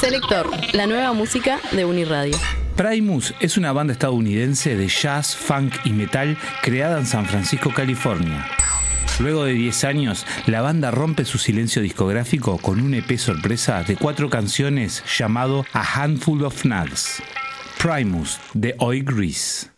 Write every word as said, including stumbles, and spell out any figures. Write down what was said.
Selector, la nueva música de Uniradio. Primus es una banda estadounidense de jazz, funk y metal creada en San Francisco, California. Luego de diez años, la banda rompe su silencio discográfico con un E P sorpresa de cuatro canciones llamado A Handful of Nugs. Primus, de Oi Grease.